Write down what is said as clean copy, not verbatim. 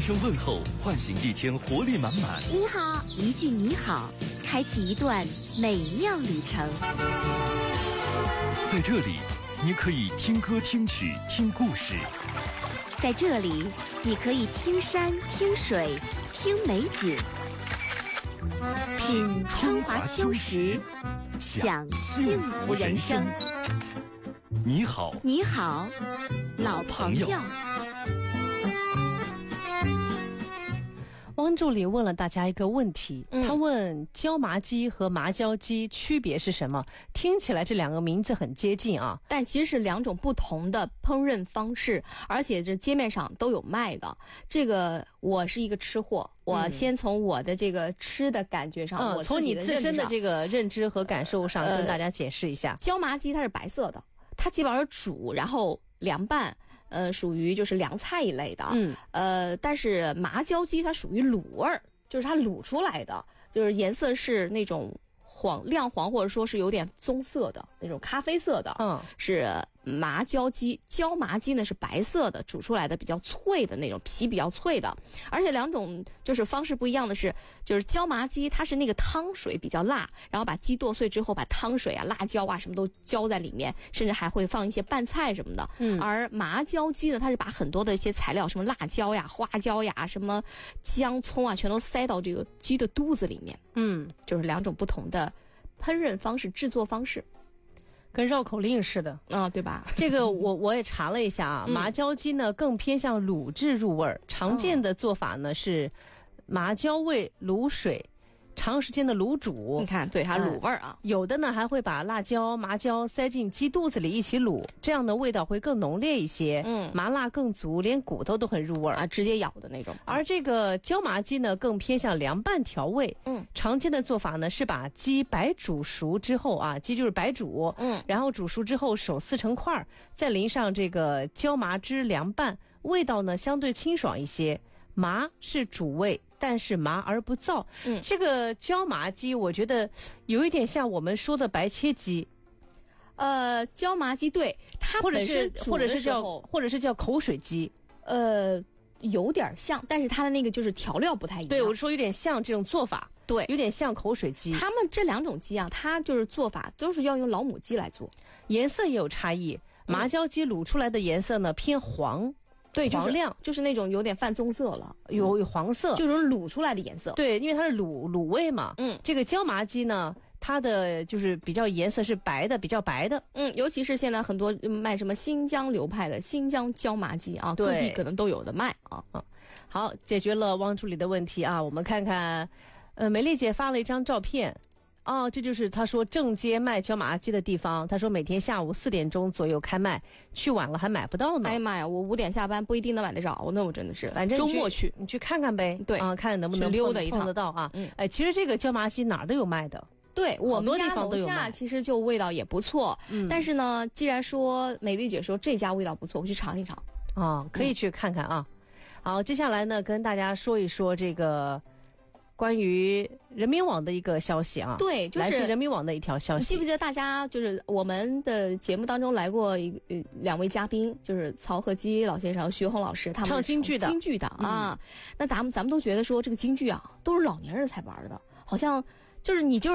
声问候，唤醒一天活力满满。 你好，一句你好，开启一段美妙旅程。 在这里，你可以听歌听曲听故事。 在这里，你可以听山听水听美景，品春华秋实，享幸福人生。 你好， 你好，老朋友。 汪助理问了大家一个问题，他问椒麻鸡和麻椒鸡区别是什么？听起来这两个名字很接近啊， 但其实是两种不同的烹饪方式，而且这街面上都有卖的。这个我是一个吃货，我先从我的这个吃的感觉上，我从你自身的这个认知和感受上跟大家解释一下。 椒麻鸡它是白色的，它基本上煮然后凉拌，属于就是凉菜一类的。但是麻椒鸡它属于卤味儿，就是它卤出来的，就是颜色是那种亮黄，或者说是有点棕色的那种咖啡色的。是麻椒鸡。椒麻鸡呢是白色的，煮出来的比较脆的那种，皮比较脆的。而且两种就是方式不一样的是，就是椒麻鸡它是那个汤水比较辣，然后把鸡剁碎之后把汤水啊、辣椒啊什么都浇在里面，甚至还会放一些拌菜什么的。而麻椒鸡呢，它是把很多的一些材料，什么辣椒呀、花椒呀、什么姜葱啊，全都塞到这个鸡的肚子里面。就是两种不同的烹饪方式、制作方式。 跟绕口令似的啊，对吧？ 这个我也查了一下啊，麻椒鸡呢更偏向卤制入味儿，常见的做法呢是麻椒味卤水，长时间的卤煮。 你看，对它卤味儿啊。 有的呢还会把辣椒、麻椒塞进鸡肚子里一起卤，这样的味道会更浓烈一些。麻辣更足，连骨头都很入味儿啊，直接咬的那种。 而这个椒麻鸡呢更偏向凉拌调味。常见的做法呢是把鸡白煮熟之后啊，鸡就是白煮，然后煮熟之后手撕成块儿，再淋上这个椒麻汁凉拌，味道呢相对清爽一些。麻是主味，但是麻而不燥。这个椒麻鸡我觉得有一点像我们说的白切鸡。 椒麻鸡对它本身或者是叫口水鸡。 有点像，但是它的那个就是调料不太一样。 对，我说有点像这种做法， 对， 有点像口水鸡。 他们这两种鸡啊，它就是做法都是要用老母鸡来做， 颜色也有差异。麻椒鸡卤出来的颜色呢偏黄。 对， 黄亮， 就是那种有点泛棕色了， 有黄色， 就是卤出来的颜色。 对，因为它是卤味嘛。这个椒麻鸡呢，它的就是比较颜色是白的，比较白的。 尤其是现在很多卖什么新疆流派的新疆椒麻鸡啊，各地可能都有的卖啊。 好，解决了汪助理的问题啊，我们看看，美丽姐发了一张照片。这就是他说正街卖椒麻鸡的地方。他说每天下午4点钟左右开卖，去晚了还买不到呢。 哎妈呀，我5点下班不一定能买得着，那我真的是， 反正周末去你去看看呗。 对看能不能溜达一趟碰得到啊。其实这个椒麻鸡哪儿都有卖的。 对，我们家楼下其实就味道也不错。但是呢，既然说美丽姐说这家味道不错，我去尝一尝。 可以去看看啊。好，接下来呢，跟大家说一说这个关于人民网的一个消息啊。 对，就是来自人民网的一条消息。 你记不记得大家就是我们的节目当中来过2位嘉宾，就是曹鹤基老先生、徐宏老师，他们唱京剧的啊。那咱们都觉得说这个京剧啊，都是老年人才玩的，好像就是你就是